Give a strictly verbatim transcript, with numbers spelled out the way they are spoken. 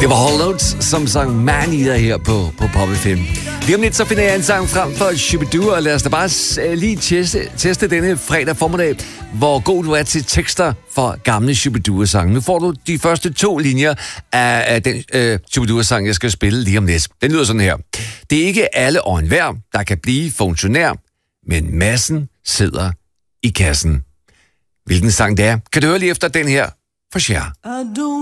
Det var Hall Notes, som sang Man Eater her på, på Pop F M. Lige om lidt, så finder jeg en sang frem for Shubidoo, og lad os da bare uh, lige teste, teste denne fredag formiddag, hvor god du er til tekster for gamle Shubidoo-sange. Nu får du de første to linjer af, af den uh, Shubidoo-sang, jeg skal spille lige om lidt. Den lyder sådan her. Det er ikke alle og enhver, der kan blive funktionær, men massen sidder i kassen. Hvilken sang det er, kan du høre lige efter den her for Cher.